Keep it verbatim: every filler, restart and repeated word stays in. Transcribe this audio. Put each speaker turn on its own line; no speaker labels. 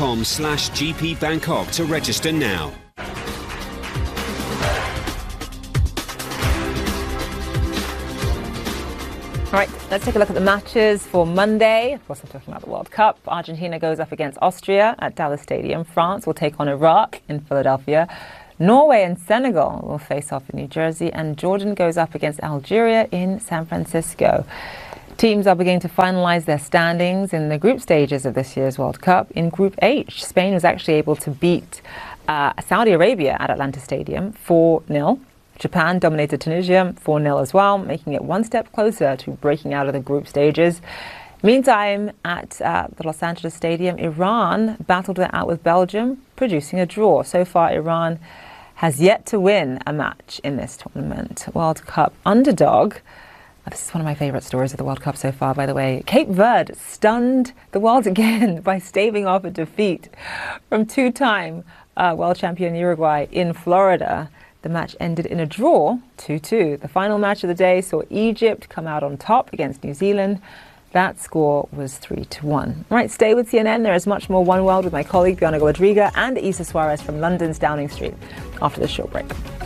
com slash GP Bangkok to register now.
All right, let's take a look at the matches for Monday. Of course, I'm talking about the World Cup. Argentina goes up against Austria at Dallas Stadium. France will take on Iraq in Philadelphia. Norway and Senegal will face off in New Jersey. And Jordan goes up against Algeria in San Francisco. Teams are beginning to finalise their standings in the group stages of this year's World Cup. In Group H, Spain was actually able to beat uh, Saudi Arabia at Atlanta Stadium four nil. Japan dominated Tunisia four nil as well, making it one step closer to breaking out of the group stages. Meantime, at uh, the Los Angeles Stadium, Iran battled it out with Belgium, producing a draw. So far, Iran has yet to win a match in this tournament. World Cup underdog. This is one of my favourite stories of the World Cup so far, by the way. Cape Verde stunned the world again by staving off a defeat from two-time uh, world champion Uruguay in Florida. The match ended in a draw, two two. The final match of the day saw Egypt come out on top against New Zealand. That score was three to one. All right, stay with C N N. There is much more One World with my colleague, Bianca Rodriguez, and Isa Suarez from London's Downing Street after this short break.